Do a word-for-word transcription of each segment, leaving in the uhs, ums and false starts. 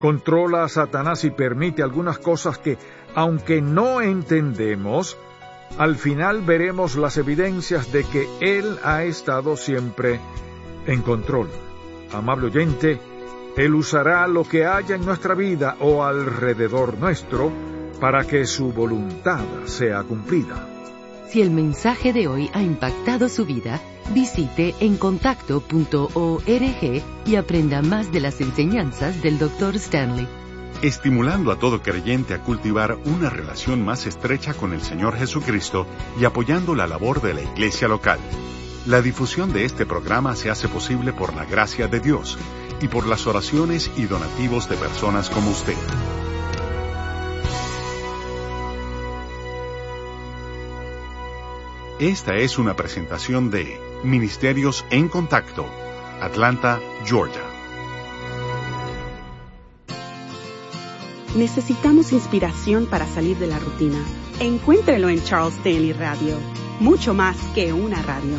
controla a Satanás y permite algunas cosas que, aunque no entendemos, al final veremos las evidencias de que Él ha estado siempre en control. Amable oyente, Él usará lo que haya en nuestra vida o alrededor nuestro para que su voluntad sea cumplida. Si el mensaje de hoy ha impactado su vida, visite encontacto punto org y aprenda más de las enseñanzas del doctor Stanley. Estimulando a todo creyente a cultivar una relación más estrecha con el Señor Jesucristo y apoyando la labor de la iglesia local. La difusión de este programa se hace posible por la gracia de Dios y por las oraciones y donativos de personas como usted. Esta es una presentación de Ministerios en Contacto, Atlanta, Georgia. Necesitamos inspiración para salir de la rutina. Encuéntrelo en Charles Stanley Radio, mucho más que una radio.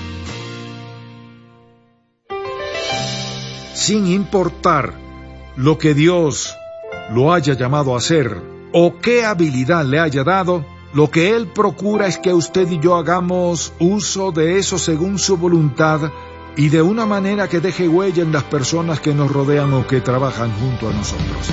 Sin importar lo que Dios lo haya llamado a hacer o qué habilidad le haya dado, lo que Él procura es que usted y yo hagamos uso de eso según su voluntad y de una manera que deje huella en las personas que nos rodean o que trabajan junto a nosotros.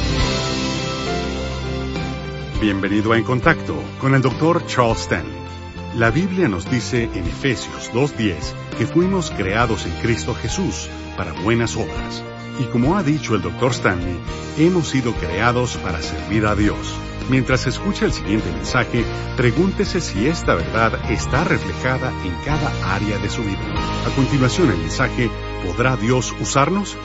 Bienvenido a En Contacto con el doctor Charles Stanley. La Biblia nos dice en Efesios dos diez que fuimos creados en Cristo Jesús para buenas obras. Y como ha dicho el doctor Stanley, hemos sido creados para servir a Dios. Mientras escucha el siguiente mensaje, pregúntese si esta verdad está reflejada en cada área de su vida. A continuación el mensaje, ¿podrá Dios usarnos?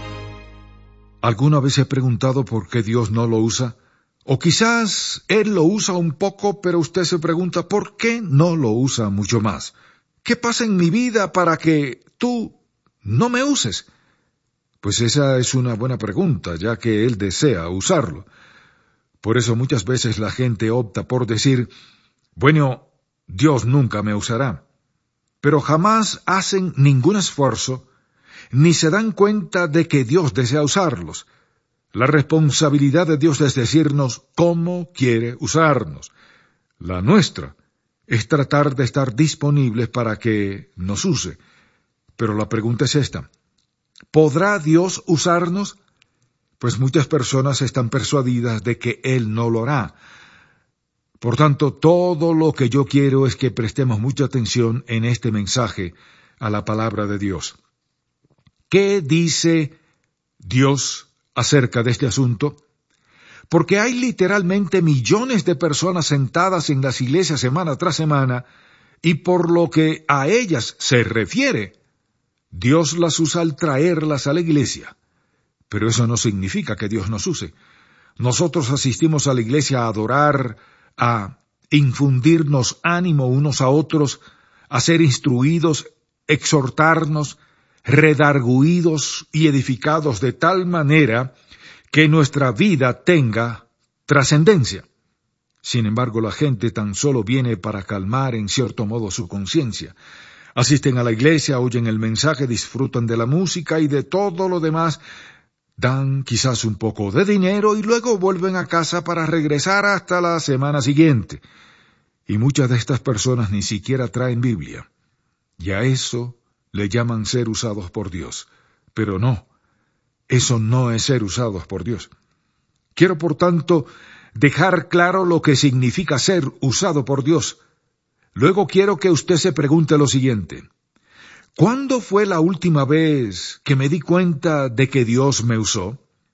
¿Alguna vez se ha preguntado por qué Dios no lo usa? O quizás Él lo usa un poco, pero usted se pregunta ¿por qué no lo usa mucho más? ¿Qué pasa en mi vida para que tú no me uses? Pues esa es una buena pregunta, ya que Él desea usarlo. Por eso muchas veces la gente opta por decir, bueno, Dios nunca me usará. Pero jamás hacen ningún esfuerzo, ni se dan cuenta de que Dios desea usarlos. La responsabilidad de Dios es decirnos cómo quiere usarnos. La nuestra es tratar de estar disponibles para que nos use. Pero la pregunta es esta, ¿podrá Dios usarnos? Pues muchas personas están persuadidas de que Él no lo hará. Por tanto, todo lo que yo quiero es que prestemos mucha atención en este mensaje a la palabra de Dios. ¿Qué dice Dios acerca de este asunto? Porque hay literalmente millones de personas sentadas en las iglesias semana tras semana, y por lo que a ellas se refiere, Dios las usa al traerlas a la iglesia. Pero eso no significa que Dios nos use. Nosotros asistimos a la iglesia a adorar, a infundirnos ánimo unos a otros, a ser instruidos, exhortarnos, redarguidos y edificados de tal manera que nuestra vida tenga trascendencia. Sin embargo, la gente tan solo viene para calmar en cierto modo su conciencia. Asisten a la iglesia, oyen el mensaje, disfrutan de la música y de todo lo demás, dan quizás un poco de dinero y luego vuelven a casa para regresar hasta la semana siguiente. Y muchas de estas personas ni siquiera traen Biblia. Y a eso le llaman ser usados por Dios. Pero no, eso no es ser usados por Dios. Quiero, por tanto, dejar claro lo que significa ser usado por Dios. Luego quiero que usted se pregunte lo siguiente. ¿Cuándo fue la última vez que me di cuenta de que Dios me usó?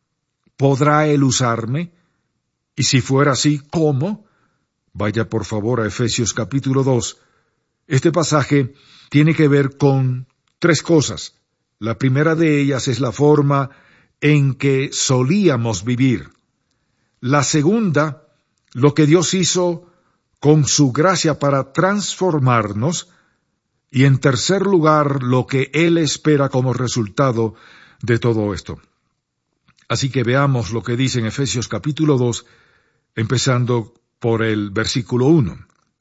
¿Podrá Él usarme? Y si fuera así, ¿cómo? Vaya por favor a Efesios capítulo dos. Este pasaje tiene que ver con tres cosas. La primera de ellas es la forma en que solíamos vivir. La segunda, lo que Dios hizo con su gracia para transformarnos. Y en tercer lugar, lo que Él espera como resultado de todo esto. Así que veamos lo que dice en Efesios capítulo dos, empezando por el versículo uno.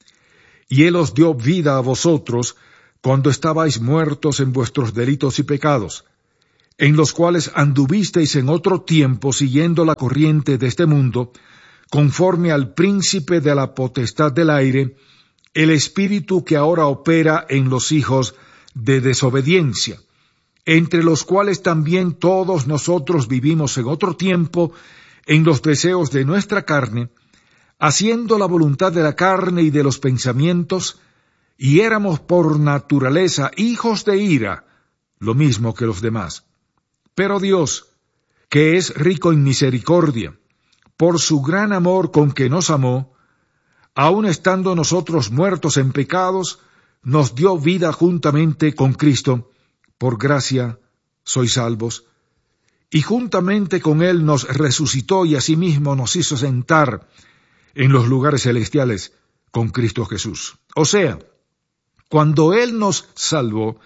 Y Él os dio vida a vosotros cuando estabais muertos en vuestros delitos y pecados, en los cuales anduvisteis en otro tiempo siguiendo la corriente de este mundo, conforme al príncipe de la potestad del aire, el espíritu que ahora opera en los hijos de desobediencia, entre los cuales también todos nosotros vivimos en otro tiempo en los deseos de nuestra carne, haciendo la voluntad de la carne y de los pensamientos, y éramos por naturaleza hijos de ira, lo mismo que los demás. Pero Dios, que es rico en misericordia, por su gran amor con que nos amó, aun estando nosotros muertos en pecados, nos dio vida juntamente con Cristo. Por gracia sois salvos. Y juntamente con Él nos resucitó y asimismo nos hizo sentar en los lugares celestiales con Cristo Jesús. O sea, cuando Él nos salvó,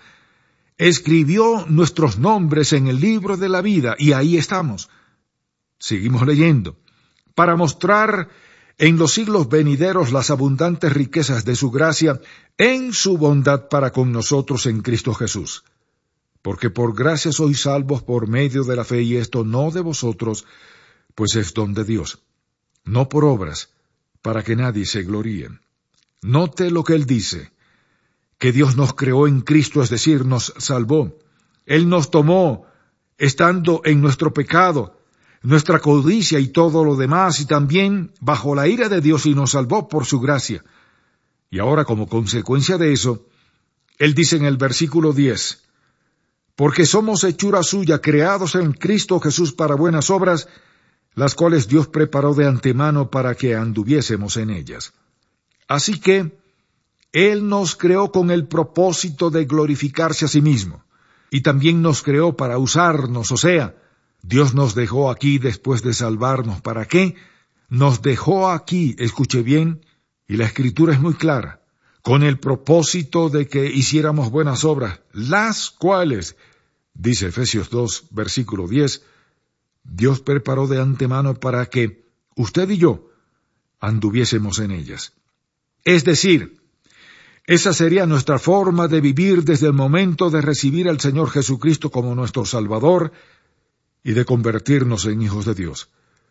escribió nuestros nombres en el libro de la vida, y ahí estamos. Seguimos leyendo, para mostrar en los siglos venideros las abundantes riquezas de su gracia en su bondad para con nosotros en Cristo Jesús. Porque por gracia sois salvos por medio de la fe, y esto no de vosotros, pues es don de Dios, no por obras, para que nadie se gloríe. Note lo que él dice, que Dios nos creó en Cristo, es decir, nos salvó. Él nos tomó, estando en nuestro pecado, nuestra codicia y todo lo demás, y también bajo la ira de Dios, y nos salvó por su gracia. Y ahora, como consecuencia de eso, él dice en el versículo diez, porque somos hechura suya, creados en Cristo Jesús para buenas obras, las cuales Dios preparó de antemano para que anduviésemos en ellas. Así que, Él nos creó con el propósito de glorificarse a sí mismo, y también nos creó para usarnos, o sea, Dios nos dejó aquí después de salvarnos. ¿Para qué? Nos dejó aquí, escuche bien, y la Escritura es muy clara, con el propósito de que hiciéramos buenas obras, las cuales, dice Efesios dos, versículo diez, Dios preparó de antemano para que usted y yo anduviésemos en ellas. Es decir, esa sería nuestra forma de vivir desde el momento de recibir al Señor Jesucristo como nuestro Salvador y de convertirnos en hijos de Dios.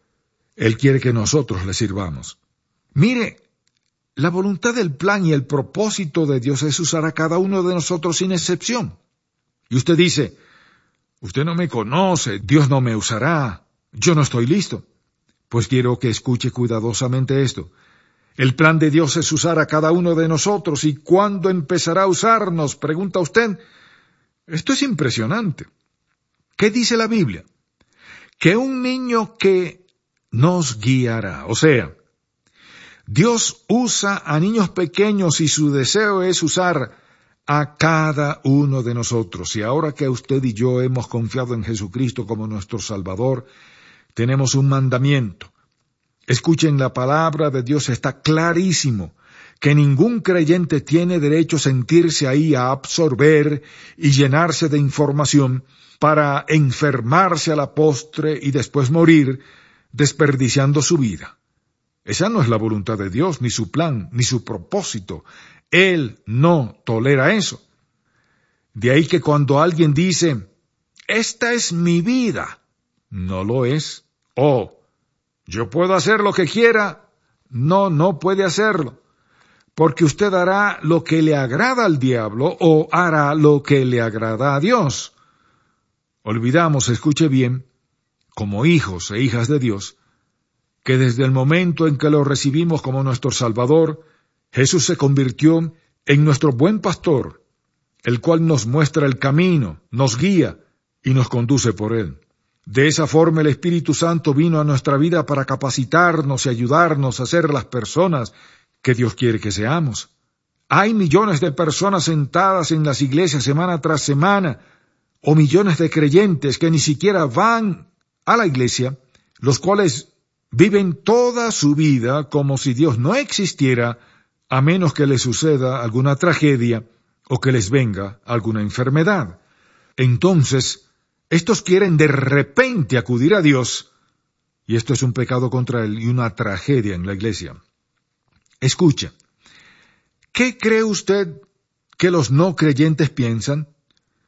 Él quiere que nosotros le sirvamos. Mire, la voluntad del plan y el propósito de Dios es usar a cada uno de nosotros sin excepción. Y usted dice, usted no me conoce, Dios no me usará, yo no estoy listo. Pues quiero que escuche cuidadosamente esto. El plan de Dios es usar a cada uno de nosotros. ¿Y cuándo empezará a usarnos?, pregunta usted. Esto es impresionante. ¿Qué dice la Biblia? Que un niño que nos guiará. O sea, Dios usa a niños pequeños y su deseo es usar a cada uno de nosotros. Y ahora que usted y yo hemos confiado en Jesucristo como nuestro Salvador, tenemos un mandamiento. Escuchen, la palabra de Dios está clarísimo, que ningún creyente tiene derecho a sentirse ahí a absorber y llenarse de información para enfermarse a la postre y después morir, desperdiciando su vida. Esa no es la voluntad de Dios, ni su plan, ni su propósito. Él no tolera eso. De ahí que cuando alguien dice, esta es mi vida, no lo es. O, yo puedo hacer lo que quiera. No, no puede hacerlo. Porque usted hará lo que le agrada al diablo o hará lo que le agrada a Dios. Olvidamos, escuche bien, como hijos e hijas de Dios, que desde el momento en que lo recibimos como nuestro Salvador, Jesús se convirtió en nuestro buen pastor, el cual nos muestra el camino, nos guía y nos conduce por él. De esa forma el Espíritu Santo vino a nuestra vida para capacitarnos y ayudarnos a ser las personas que Dios quiere que seamos. Hay millones de personas sentadas en las iglesias semana tras semana, o millones de creyentes que ni siquiera van a la iglesia, los cuales viven toda su vida como si Dios no existiera, a menos que les suceda alguna tragedia o que les venga alguna enfermedad. Entonces, estos quieren de repente acudir a Dios, y esto es un pecado contra Él y una tragedia en la iglesia. Escucha, ¿qué cree usted que los no creyentes piensan?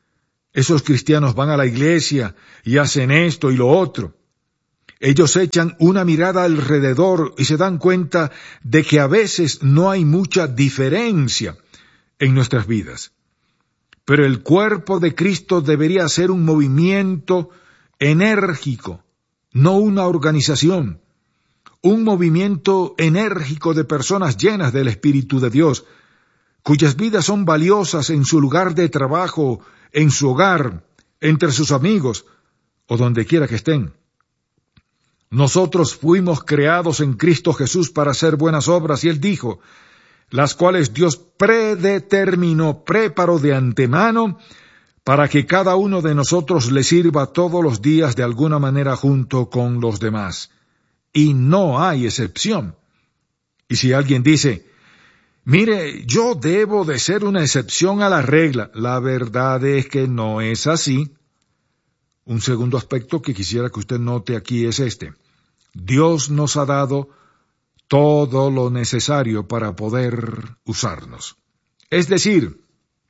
Esos cristianos van a la iglesia y hacen esto y lo otro. Ellos echan una mirada alrededor y se dan cuenta de que a veces no hay mucha diferencia en nuestras vidas. Pero el cuerpo de Cristo debería ser un movimiento enérgico, no una organización. Un movimiento enérgico de personas llenas del Espíritu de Dios, cuyas vidas son valiosas en su lugar de trabajo, en su hogar, entre sus amigos o donde quiera que estén. Nosotros fuimos creados en Cristo Jesús para hacer buenas obras, y Él dijo, las cuales Dios predeterminó, preparó de antemano, para que cada uno de nosotros le sirva todos los días de alguna manera junto con los demás. Y no hay excepción. Y si alguien dice, mire, yo debo de ser una excepción a la regla, la verdad es que no es así. Un segundo aspecto que quisiera que usted note aquí es este. Dios nos ha dado todo lo necesario para poder usarnos. Es decir,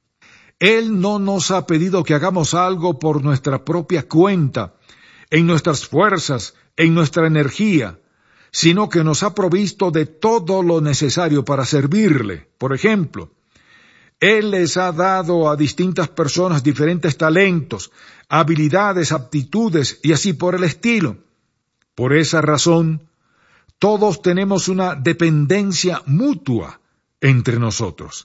Él no nos ha pedido que hagamos algo por nuestra propia cuenta, en nuestras fuerzas, en nuestra energía, sino que nos ha provisto de todo lo necesario para servirle. Por ejemplo, Él les ha dado a distintas personas diferentes talentos, habilidades, aptitudes y así por el estilo. Por esa razón, todos tenemos una dependencia mutua entre nosotros.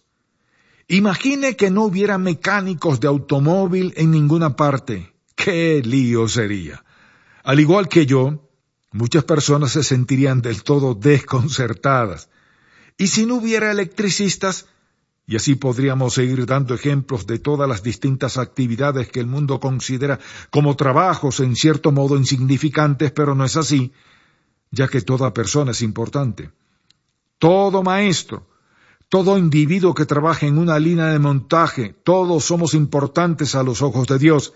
Imagine que no hubiera mecánicos de automóvil en ninguna parte. ¡Qué lío sería! Al igual que yo, muchas personas se sentirían del todo desconcertadas. Y si no hubiera electricistas, y así podríamos seguir dando ejemplos de todas las distintas actividades que el mundo considera como trabajos en cierto modo insignificantes, pero no es así, ya que toda persona es importante. Todo maestro, todo individuo que trabaja en una línea de montaje, todos somos importantes a los ojos de Dios.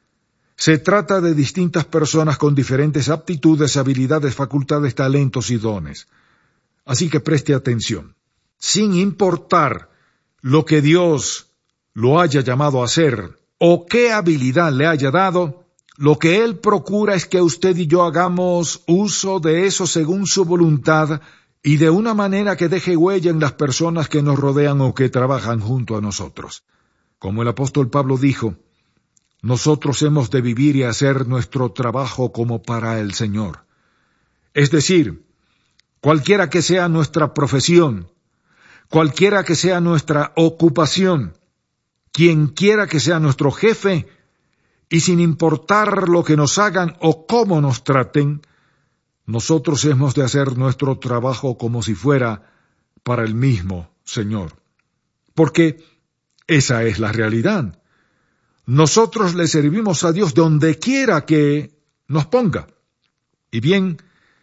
Se trata de distintas personas con diferentes aptitudes, habilidades, facultades, talentos y dones. Así que preste atención. Sin importar lo que Dios lo haya llamado a hacer o qué habilidad le haya dado, lo que Él procura es que usted y yo hagamos uso de eso según su voluntad y de una manera que deje huella en las personas que nos rodean o que trabajan junto a nosotros. Como el apóstol Pablo dijo, nosotros hemos de vivir y hacer nuestro trabajo como para el Señor. Es decir, cualquiera que sea nuestra profesión, cualquiera que sea nuestra ocupación, quien quiera que sea nuestro jefe, y sin importar lo que nos hagan o cómo nos traten, nosotros hemos de hacer nuestro trabajo como si fuera para el mismo Señor. Porque esa es la realidad. Nosotros le servimos a Dios donde quiera que nos ponga. Y bien,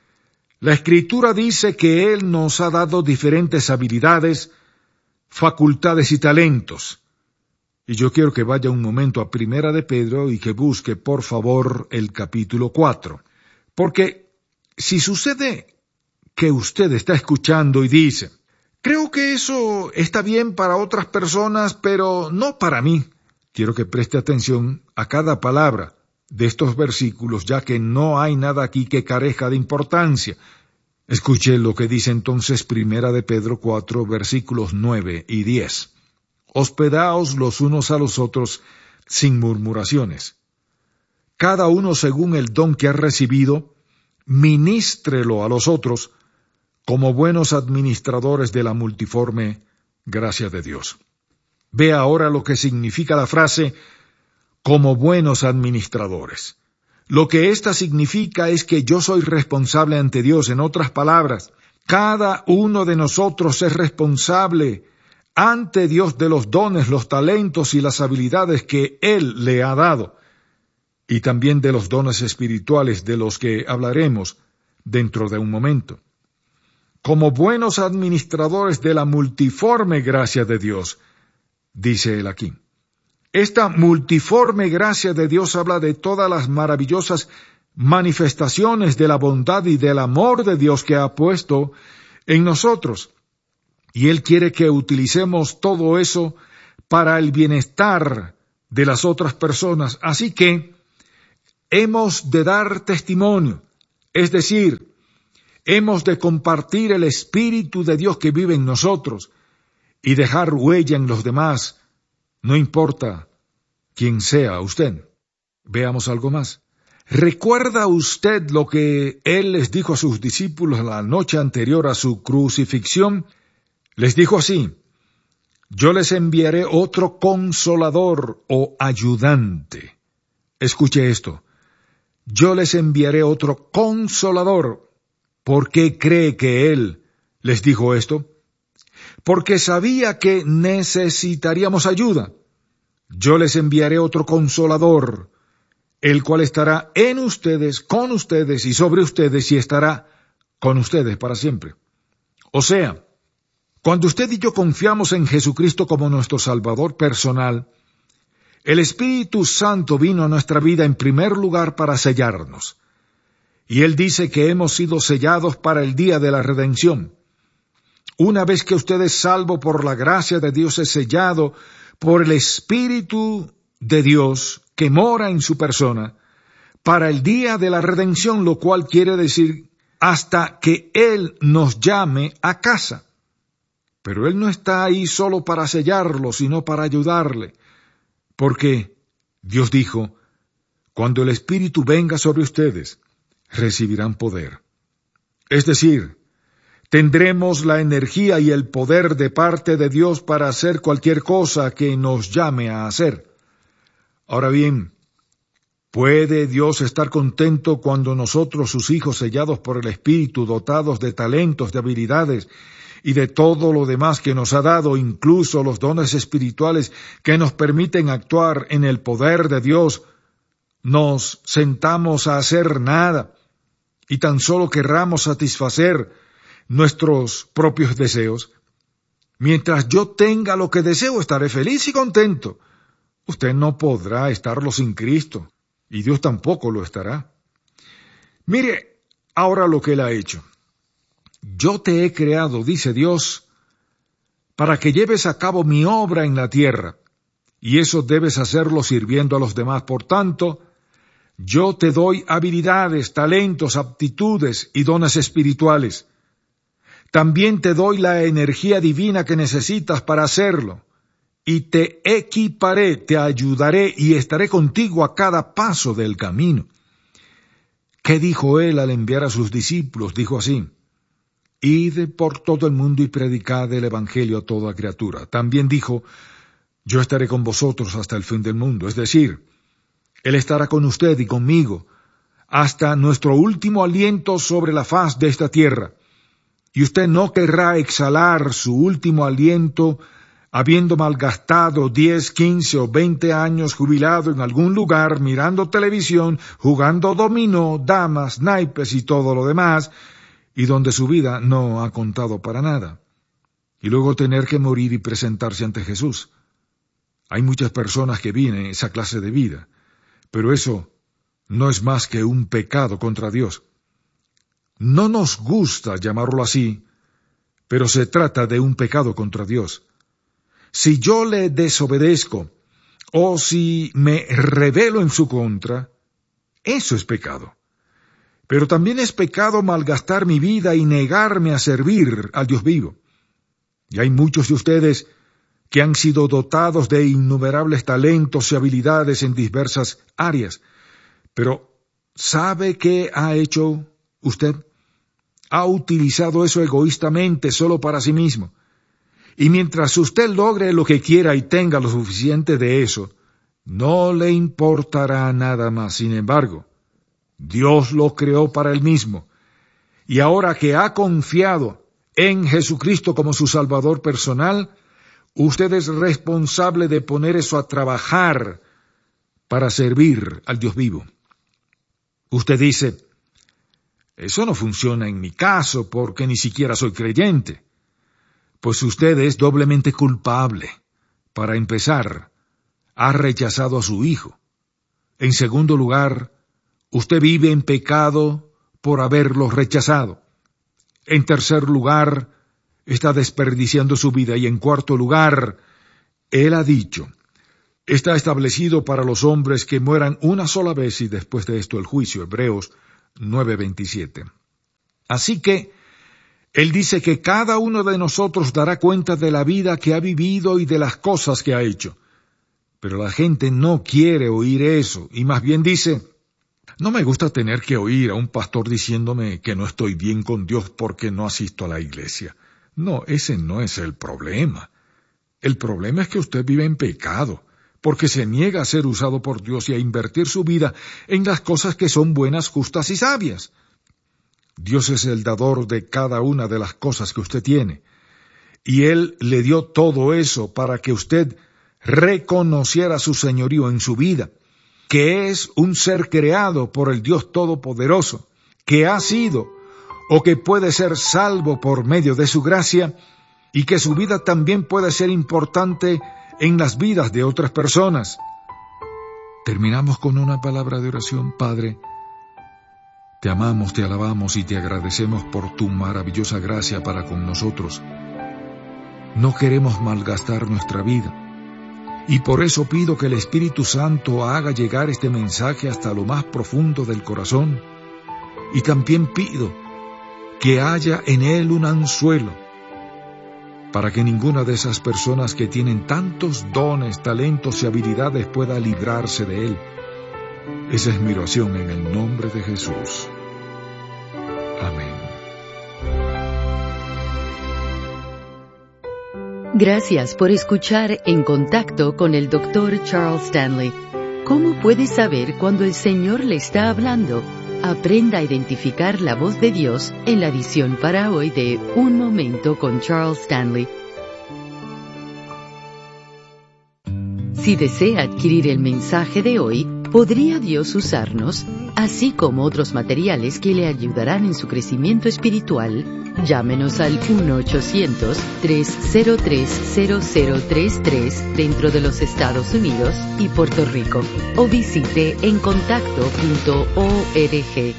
la Escritura dice que Él nos ha dado diferentes habilidades, facultades y talentos. Y yo quiero que vaya un momento a Primera de Pedro y que busque, por favor, el capítulo cuatro. Porque si sucede que usted está escuchando y dice, creo que eso está bien para otras personas, pero no para mí, quiero que preste atención a cada palabra de estos versículos, ya que no hay nada aquí que carezca de importancia. Escuche lo que dice entonces Primera de Pedro cuatro, versículos nueve y diez. Hospedaos los unos a los otros sin murmuraciones. Cada uno según el don que ha recibido, ministrelo a los otros como buenos administradores de la multiforme gracia de Dios. Ve ahora lo que significa la frase como buenos administradores. Lo que ésta significa es que yo soy responsable ante Dios. En otras palabras, cada uno de nosotros es responsable ante Dios de los dones, los talentos y las habilidades que Él le ha dado, y también de los dones espirituales de los que hablaremos dentro de un momento. Como buenos administradores de la multiforme gracia de Dios, dice él aquí. Esta multiforme gracia de Dios habla de todas las maravillosas manifestaciones de la bondad y del amor de Dios que ha puesto en nosotros. Y Él quiere que utilicemos todo eso para el bienestar de las otras personas. Así que hemos de dar testimonio, es decir, hemos de compartir el Espíritu de Dios que vive en nosotros y dejar huella en los demás, no importa quién sea usted. Veamos algo más. ¿Recuerda usted lo que Él les dijo a sus discípulos la noche anterior a su crucifixión? Les dijo así: yo les enviaré otro consolador o ayudante. Escuche esto. Yo les enviaré otro consolador. ¿Por qué cree que Él les dijo esto? Porque sabía que necesitaríamos ayuda. Yo les enviaré otro consolador, el cual estará en ustedes, con ustedes y sobre ustedes y estará con ustedes para siempre. O sea, cuando usted y yo confiamos en Jesucristo como nuestro Salvador personal, el Espíritu Santo vino a nuestra vida en primer lugar para sellarnos. Y Él dice que hemos sido sellados para el día de la redención. Una vez que usted es salvo por la gracia de Dios, es sellado por el Espíritu de Dios que mora en su persona para el día de la redención, lo cual quiere decir hasta que Él nos llame a casa. Pero Él no está ahí solo para sellarlo, sino para ayudarle. Porque Dios dijo, cuando el Espíritu venga sobre ustedes, recibirán poder. Es decir, tendremos la energía y el poder de parte de Dios para hacer cualquier cosa que nos llame a hacer. Ahora bien, ¿puede Dios estar contento cuando nosotros, sus hijos sellados por el Espíritu, dotados de talentos, de habilidades y de todo lo demás que nos ha dado, incluso los dones espirituales que nos permiten actuar en el poder de Dios, nos sentamos a hacer nada y tan solo querramos satisfacer nuestros propios deseos? Mientras yo tenga lo que deseo, estaré feliz y contento. Usted no podrá estarlo sin Cristo, y Dios tampoco lo estará. Mire ahora lo que Él ha hecho. Yo te he creado, dice Dios, para que lleves a cabo mi obra en la tierra, y eso debes hacerlo sirviendo a los demás. Por tanto, yo te doy habilidades, talentos, aptitudes y dones espirituales. También te doy la energía divina que necesitas para hacerlo, y te equiparé, te ayudaré y estaré contigo a cada paso del camino. ¿Qué dijo Él al enviar a sus discípulos? Dijo así: id por todo el mundo y predicad el Evangelio a toda criatura. También dijo: yo estaré con vosotros hasta el fin del mundo. Es decir, Él estará con usted y conmigo hasta nuestro último aliento sobre la faz de esta tierra. Y usted no querrá exhalar su último aliento habiendo malgastado diez, quince o veinte años jubilado en algún lugar mirando televisión, jugando dominó, damas, naipes y todo lo demás, y donde su vida no ha contado para nada. Y luego tener que morir y presentarse ante Jesús. Hay muchas personas que viven esa clase de vida, pero eso no es más que un pecado contra Dios. No nos gusta llamarlo así, pero se trata de un pecado contra Dios. Si yo le desobedezco, o si me rebelo en su contra, eso es pecado. Pero también es pecado malgastar mi vida y negarme a servir al Dios vivo. Y hay muchos de ustedes que han sido dotados de innumerables talentos y habilidades en diversas áreas. Pero, ¿sabe qué ha hecho usted? Ha utilizado eso egoístamente solo para sí mismo. Y mientras usted logre lo que quiera y tenga lo suficiente de eso, no le importará nada más. Sin embargo, Dios lo creó para Él mismo. Y ahora que ha confiado en Jesucristo como su Salvador personal, usted es responsable de poner eso a trabajar para servir al Dios vivo. Usted dice: eso no funciona en mi caso porque ni siquiera soy creyente. Pues usted es doblemente culpable. Para empezar, ha rechazado a su hijo. En segundo lugar, usted vive en pecado por haberlo rechazado. En tercer lugar, está desperdiciando su vida. Y en cuarto lugar, Él ha dicho: está establecido para los hombres que mueran una sola vez y después de esto el juicio. Hebreos nueve veintisiete. Así que Él dice que cada uno de nosotros dará cuenta de la vida que ha vivido y de las cosas que ha hecho. Pero la gente no quiere oír eso, y más bien dice, no me gusta tener que oír a un pastor diciéndome que no estoy bien con Dios porque no asisto a la iglesia. No, ese no es el problema. El problema es que usted vive en pecado, porque se niega a ser usado por Dios y a invertir su vida en las cosas que son buenas, justas y sabias. Dios es el dador de cada una de las cosas que usted tiene, y Él le dio todo eso para que usted reconociera su señorío en su vida, que es un ser creado por el Dios Todopoderoso, que ha sido o que puede ser salvo por medio de su gracia, y que su vida también puede ser importante en las vidas de otras personas. Terminamos con una palabra de oración. Padre, te amamos, te alabamos y te agradecemos por tu maravillosa gracia para con nosotros. No queremos malgastar nuestra vida, y por eso pido que el Espíritu Santo haga llegar este mensaje hasta lo más profundo del corazón, y también pido que haya en él un anzuelo, para que ninguna de esas personas que tienen tantos dones, talentos y habilidades pueda librarse de él. Esa es mi oración en el nombre de Jesús. Amén. Gracias por escuchar En Contacto con el doctor Charles Stanley. ¿Cómo puede saber cuando el Señor le está hablando? Aprenda a identificar la voz de Dios en la edición para hoy de Un Momento con Charles Stanley. Si desea adquirir el mensaje de hoy, ¿podría Dios usarnos? Así como otros materiales que le ayudarán en su crecimiento espiritual. Llámenos al uno ochocientos, tres cero tres, cero cero tres tres dentro de los Estados Unidos y Puerto Rico, o visite en contacto punto org.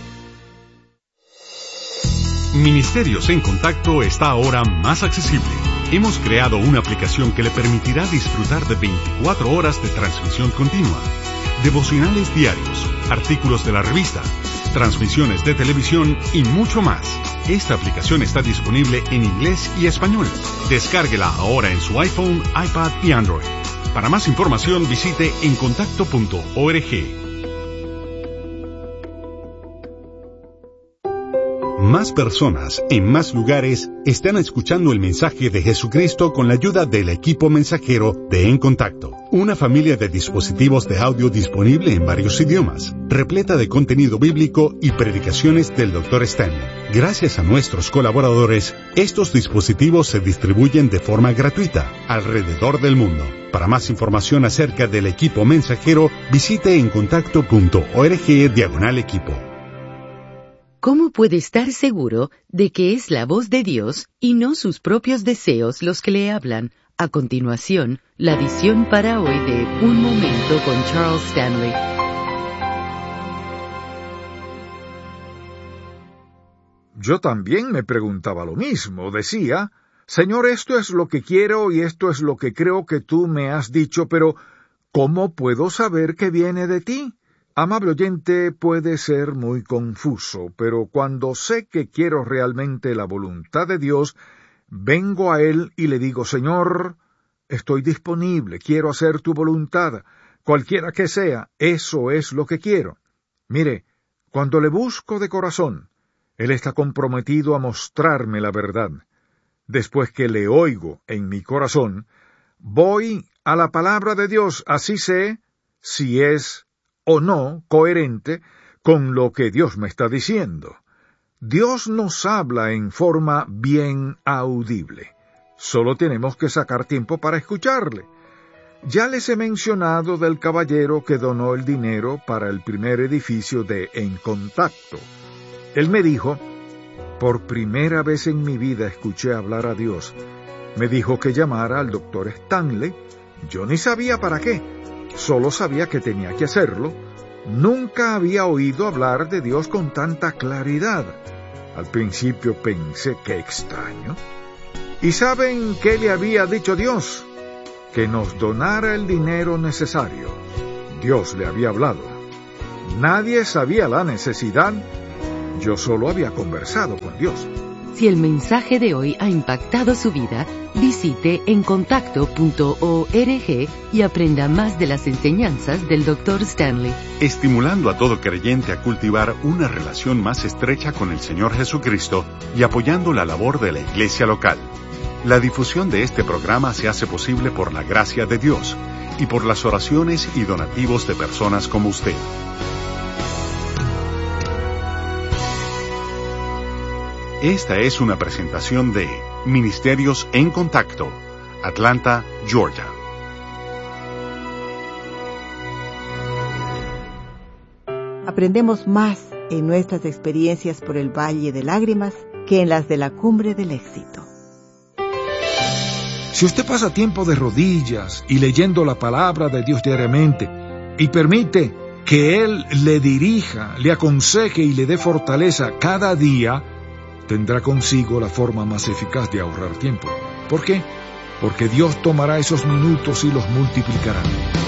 Ministerios en Contacto está ahora más accesible. Hemos creado una aplicación que le permitirá disfrutar de veinticuatro horas de transmisión continua, devocionales diarios, artículos de la revista, transmisiones de televisión y mucho más. Esta aplicación está disponible en inglés y español. Descárguela ahora en su iPhone, iPad y Android. Para más información visite en contacto punto org. Más personas, en más lugares, están escuchando el mensaje de Jesucristo con la ayuda del equipo mensajero de En Contacto. Una familia de dispositivos de audio disponible en varios idiomas, repleta de contenido bíblico y predicaciones del doctor Stanley. Gracias a nuestros colaboradores, estos dispositivos se distribuyen de forma gratuita alrededor del mundo. Para más información acerca del equipo mensajero, visite en contacto punto org diagonal equipo. ¿Cómo puede estar seguro de que es la voz de Dios y no sus propios deseos los que le hablan? A continuación, la edición para hoy de Un Momento con Charles Stanley. Yo también me preguntaba lo mismo. Decía, Señor, esto es lo que quiero y esto es lo que creo que tú me has dicho, pero ¿cómo puedo saber que viene de ti? Amable oyente, puede ser muy confuso, pero cuando sé que quiero realmente la voluntad de Dios, vengo a Él y le digo, Señor, estoy disponible, quiero hacer tu voluntad, cualquiera que sea, eso es lo que quiero. Mire, cuando le busco de corazón, Él está comprometido a mostrarme la verdad. Después que le oigo en mi corazón, voy a la palabra de Dios, así sé si es o no coherente con lo que Dios me está diciendo. Dios nos habla en forma bien audible. Solo tenemos que sacar tiempo para escucharle. Ya les he mencionado del caballero que donó el dinero para el primer edificio de En Contacto. Él me dijo, por primera vez en mi vida escuché hablar a Dios. Me dijo que llamara al doctor Stanley. Yo ni sabía para qué. Solo sabía que tenía que hacerlo. Nunca había oído hablar de Dios con tanta claridad. Al principio pensé, qué extraño. ¿Y saben qué le había dicho Dios? que nos donara el dinero necesario. Dios le había hablado. Nadie sabía la necesidad, yo solo había conversado con Dios. Si el mensaje de hoy ha impactado su vida, visite encontacto punto org y aprenda más de las enseñanzas del doctor Stanley. Estimulando a todo creyente a cultivar una relación más estrecha con el Señor Jesucristo y apoyando la labor de la iglesia local. La difusión de este programa se hace posible por la gracia de Dios y por las oraciones y donativos de personas como usted. Esta es una presentación de Ministerios en Contacto, Atlanta, Georgia. Aprendemos más en nuestras experiencias por el Valle de Lágrimas que en las de la Cumbre del Éxito. Si usted pasa tiempo de rodillas y leyendo la palabra de Dios diariamente y permite que Él le dirija, le aconseje y le dé fortaleza cada día, tendrá consigo la forma más eficaz de ahorrar tiempo. ¿Por qué? Porque Dios tomará esos minutos y los multiplicará.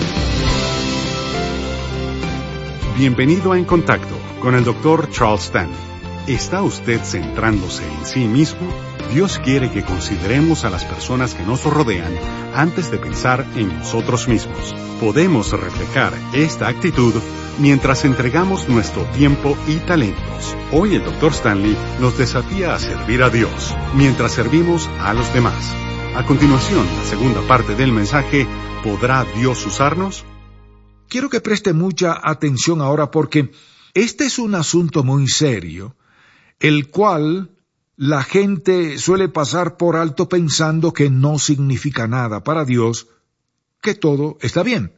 Bienvenido a En Contacto con el doctor Charles Stanley. ¿Está usted centrándose en sí mismo? Dios quiere que consideremos a las personas que nos rodean antes de pensar en nosotros mismos. Podemos reflejar esta actitud mientras entregamos nuestro tiempo y talentos. Hoy el doctor Stanley nos desafía a servir a Dios, mientras servimos a los demás. A continuación, la segunda parte del mensaje, ¿podrá Dios usarnos? Quiero que preste mucha atención ahora porque este es un asunto muy serio, el cual la gente suele pasar por alto pensando que no significa nada para Dios, que todo está bien.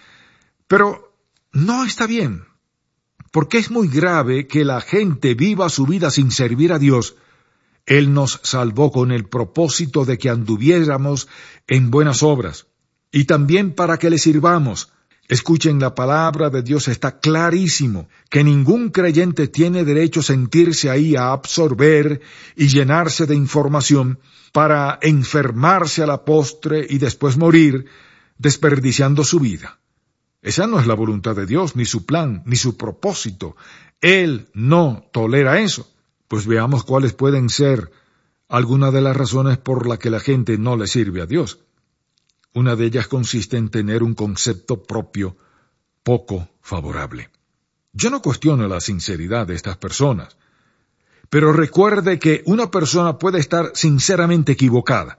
Pero no está bien, porque es muy grave que la gente viva su vida sin servir a Dios. Él nos salvó con el propósito de que anduviéramos en buenas obras, y también para que le sirvamos. Escuchen, la palabra de Dios está clarísimo, que ningún creyente tiene derecho a sentirse ahí a absorber y llenarse de información para enfermarse a la postre y después morir, desperdiciando su vida. Esa no es la voluntad de Dios, ni su plan, ni su propósito. Él no tolera eso. Pues veamos cuáles pueden ser algunas de las razones por las que la gente no le sirve a Dios. Una de ellas consiste en tener un concepto propio poco favorable. Yo no cuestiono la sinceridad de estas personas, pero recuerde que una persona puede estar sinceramente equivocada.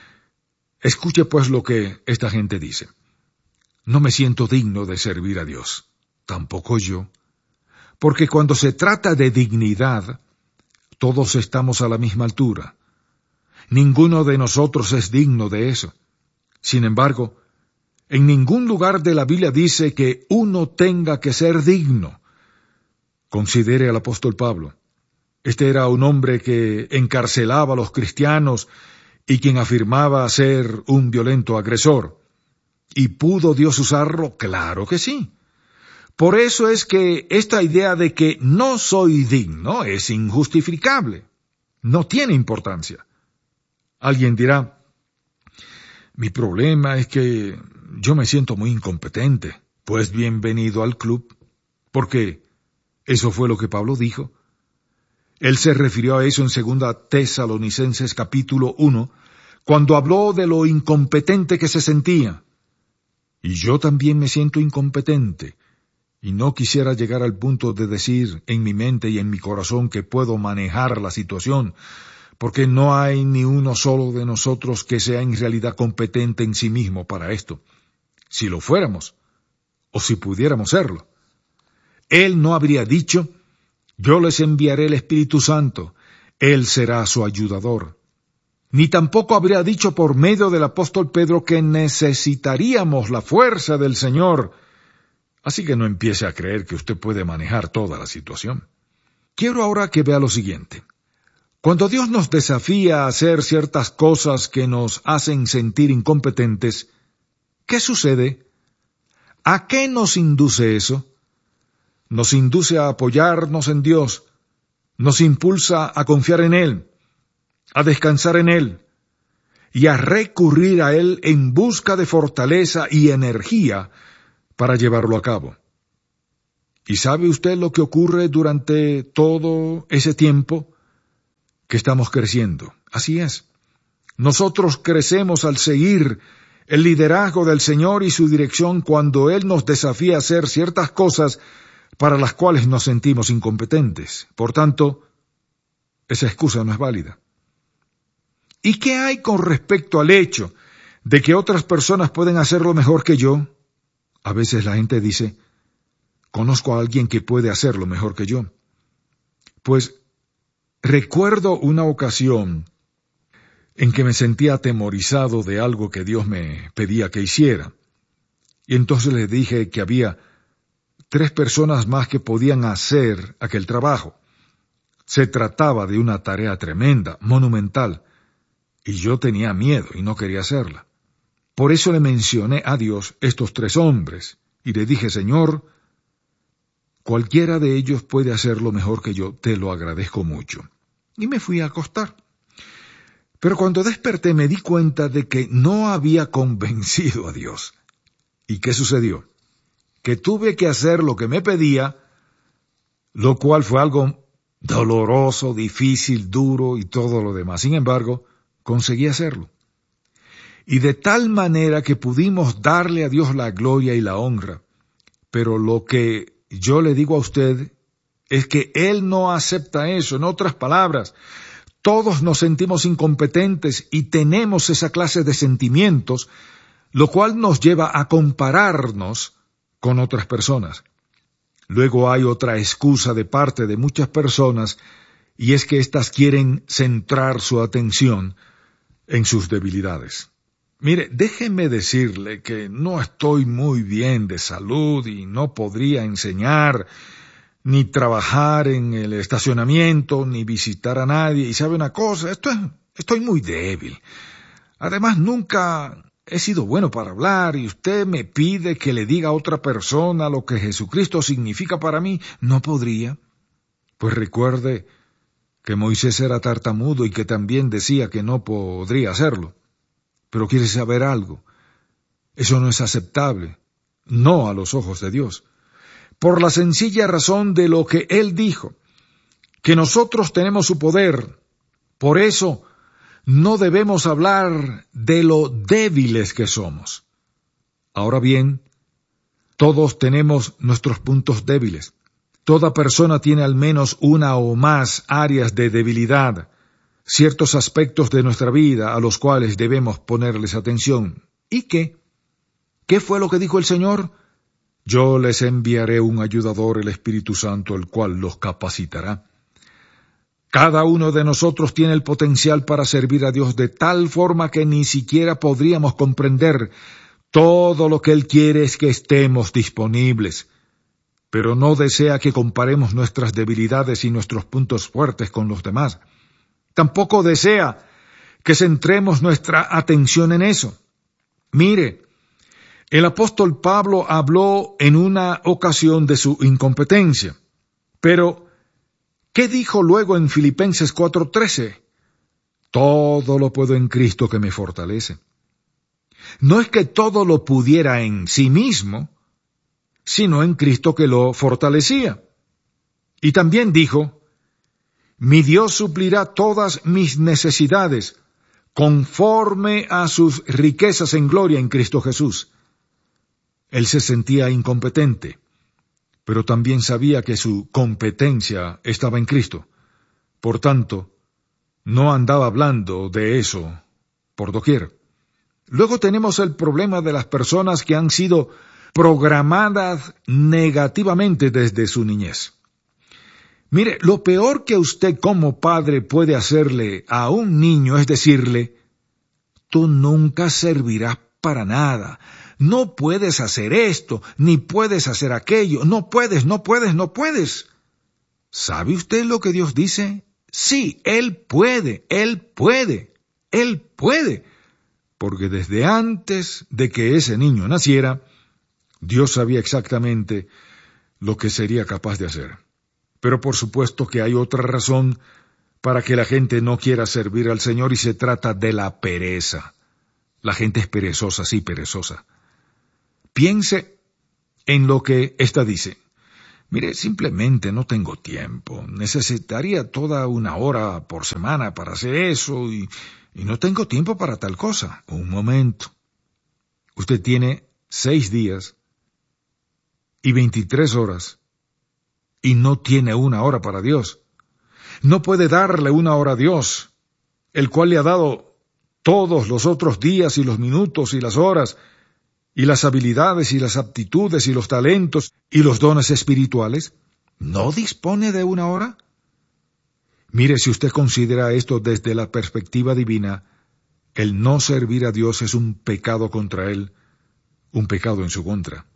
Escuche pues lo que esta gente dice. No me siento digno de servir a Dios, tampoco yo, porque cuando se trata de dignidad, todos estamos a la misma altura. Ninguno de nosotros es digno de eso. Sin embargo, en ningún lugar de la Biblia dice que uno tenga que ser digno. Considere al apóstol Pablo. Este era un hombre que encarcelaba a los cristianos y quien afirmaba ser un violento agresor. ¿Y pudo Dios usarlo? Claro que sí. Por eso es que esta idea de que no soy digno es injustificable. No tiene importancia. Alguien dirá, mi problema es que yo me siento muy incompetente. Pues bienvenido al club, porque eso fue lo que Pablo dijo. Él se refirió a eso en segunda Tesalonicenses capítulo uno, cuando habló de lo incompetente que se sentía. Y yo también me siento incompetente, y no quisiera llegar al punto de decir en mi mente y en mi corazón que puedo manejar la situación, porque no hay ni uno solo de nosotros que sea en realidad competente en sí mismo para esto. Si lo fuéramos, o si pudiéramos serlo, Él no habría dicho, yo les enviaré el Espíritu Santo, Él será su ayudador. Ni tampoco habría dicho por medio del apóstol Pedro que necesitaríamos la fuerza del Señor. Así que no empiece a creer que usted puede manejar toda la situación. Quiero ahora que vea lo siguiente. Cuando Dios nos desafía a hacer ciertas cosas que nos hacen sentir incompetentes, ¿qué sucede? ¿A qué nos induce eso? Nos induce a apoyarnos en Dios, nos impulsa a confiar en Él, a descansar en Él, y a recurrir a Él en busca de fortaleza y energía para llevarlo a cabo. ¿Y sabe usted lo que ocurre durante todo ese tiempo? Que estamos creciendo. Así es. Nosotros crecemos al seguir el liderazgo del Señor y su dirección cuando Él nos desafía a hacer ciertas cosas para las cuales nos sentimos incompetentes. Por tanto, esa excusa no es válida. ¿Y qué hay con respecto al hecho de que otras personas pueden hacerlo mejor que yo? A veces la gente dice, conozco a alguien que puede hacerlo mejor que yo. Pues recuerdo una ocasión en que me sentía atemorizado de algo que Dios me pedía que hiciera. Y entonces le dije que había tres personas más que podían hacer aquel trabajo. Se trataba de una tarea tremenda, monumental, y yo tenía miedo y no quería hacerla. Por eso le mencioné a Dios estos tres hombres, y le dije, Señor, cualquiera de ellos puede hacerlo mejor que yo, te lo agradezco mucho. Y me fui a acostar. Pero cuando desperté me di cuenta de que no había convencido a Dios. ¿Y qué sucedió? Que tuve que hacer lo que me pedía, lo cual fue algo doloroso, difícil, duro y todo lo demás. Sin embargo, conseguí hacerlo. Y de tal manera que pudimos darle a Dios la gloria y la honra. Pero lo que yo le digo a usted es que Él no acepta eso. En otras palabras, todos nos sentimos incompetentes y tenemos esa clase de sentimientos, lo cual nos lleva a compararnos con otras personas. Luego hay otra excusa de parte de muchas personas, y es que éstas quieren centrar su atención en sus debilidades. Mire, déjeme decirle que no estoy muy bien de salud y no podría enseñar, ni trabajar en el estacionamiento, ni visitar a nadie. Y sabe una cosa, esto es, estoy muy débil. Además, nunca he sido bueno para hablar y usted me pide que le diga a otra persona lo que Jesucristo significa para mí. No podría. Pues recuerde que Moisés era tartamudo y que también decía que no podría hacerlo. Pero quiere saber algo. Eso no es aceptable, no a los ojos de Dios. Por la sencilla razón de lo que Él dijo, que nosotros tenemos su poder. Por eso no debemos hablar de lo débiles que somos. Ahora bien, todos tenemos nuestros puntos débiles. Toda persona tiene al menos una o más áreas de debilidad, ciertos aspectos de nuestra vida a los cuales debemos ponerles atención. ¿Y qué? ¿Qué fue lo que dijo el Señor? Yo les enviaré un ayudador, el Espíritu Santo, el cual los capacitará. Cada uno de nosotros tiene el potencial para servir a Dios de tal forma que ni siquiera podríamos comprender. Todo lo que Él quiere es que estemos disponibles, pero no desea que comparemos nuestras debilidades y nuestros puntos fuertes con los demás. Tampoco desea que centremos nuestra atención en eso. Mire, el apóstol Pablo habló en una ocasión de su incompetencia, pero ¿qué dijo luego en Filipenses cuatro trece? Todo lo puedo en Cristo que me fortalece. No es que todo lo pudiera en sí mismo, sino en Cristo que lo fortalecía. Y también dijo, mi Dios suplirá todas mis necesidades, conforme a sus riquezas en gloria en Cristo Jesús. Él se sentía incompetente, pero también sabía que su competencia estaba en Cristo. Por tanto, no andaba hablando de eso por doquier. Luego tenemos el problema de las personas que han sido programadas negativamente desde su niñez. Mire, lo peor que usted como padre puede hacerle a un niño es decirle, tú nunca servirás para nada, no puedes hacer esto, ni puedes hacer aquello, no puedes, no puedes, no puedes. ¿Sabe usted lo que Dios dice? Sí, Él puede, Él puede, Él puede, porque desde antes de que ese niño naciera, Dios sabía exactamente lo que sería capaz de hacer. Pero por supuesto que hay otra razón para que la gente no quiera servir al Señor y se trata de la pereza. La gente es perezosa, sí, perezosa. Piense en lo que ésta dice. Mire, simplemente no tengo tiempo. Necesitaría toda una hora por semana para hacer eso y, y no tengo tiempo para tal cosa. Un momento. Usted tiene seis días y veintitrés horas y no tiene una hora para Dios. No puede darle una hora a Dios, el cual le ha dado todos los otros días y los minutos y las horas y las habilidades y las aptitudes y los talentos y los dones espirituales. ¿No dispone de una hora? Mire, si usted considera esto desde la perspectiva divina, el no servir a Dios es un pecado contra Él, un pecado en su contra.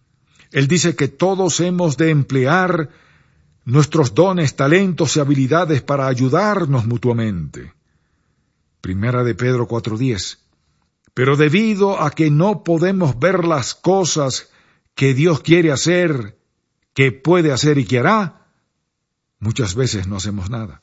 Él dice que todos hemos de emplear nuestros dones, talentos y habilidades para ayudarnos mutuamente. Primera de Pedro cuatro diez. Pero debido a que no podemos ver las cosas que Dios quiere hacer, que puede hacer y que hará, muchas veces no hacemos nada.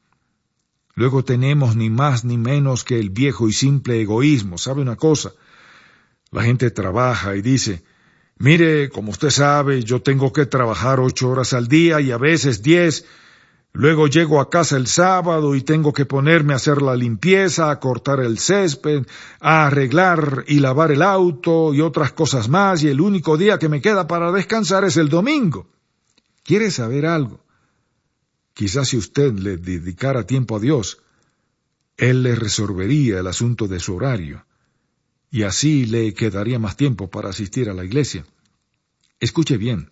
Luego tenemos ni más ni menos que el viejo y simple egoísmo. ¿Sabe una cosa? La gente trabaja y dice, mire, como usted sabe, yo tengo que trabajar ocho horas al día y a veces diez. Luego llego a casa el sábado y tengo que ponerme a hacer la limpieza, a cortar el césped, a arreglar y lavar el auto y otras cosas más, y el único día que me queda para descansar es el domingo. ¿Quiere saber algo? Quizás si usted le dedicara tiempo a Dios, Él le resolvería el asunto de su horario, y así le quedaría más tiempo para asistir a la iglesia. Escuche bien.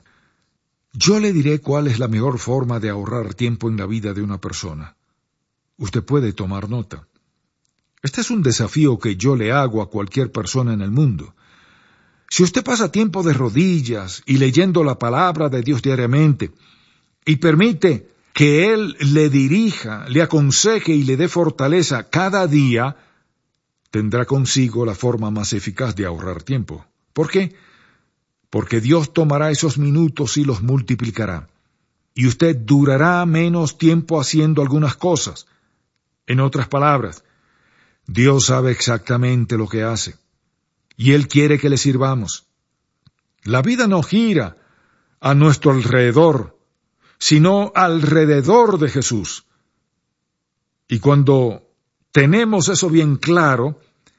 Yo le diré cuál es la mejor forma de ahorrar tiempo en la vida de una persona. Usted puede tomar nota. Este es un desafío que yo le hago a cualquier persona en el mundo. Si usted pasa tiempo de rodillas y leyendo la palabra de Dios diariamente, y permite que Él le dirija, le aconseje y le dé fortaleza cada día, tendrá consigo la forma más eficaz de ahorrar tiempo. ¿Por qué? Porque Dios tomará esos minutos y los multiplicará, y usted durará menos tiempo haciendo algunas cosas. En otras palabras, Dios sabe exactamente lo que hace, y Él quiere que le sirvamos. La vida no gira a nuestro alrededor, sino alrededor de Jesús. Y cuando tenemos eso bien claro,